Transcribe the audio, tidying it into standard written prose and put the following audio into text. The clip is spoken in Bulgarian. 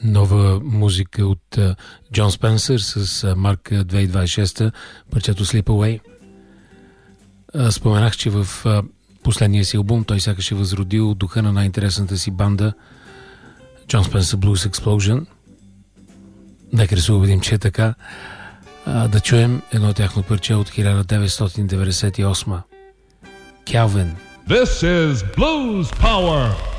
Нова музика от Джон Спенсър с марка 2026, парчето Slip Away. Споменах, че в последния си албум той сякаш е възродил духа на най-интересната си банда Джон Спенсър Blues Explosion. Нека да се убедим, че е така. Да чуем едно тяхно парче от 1998. Calvin. This is Blues Power.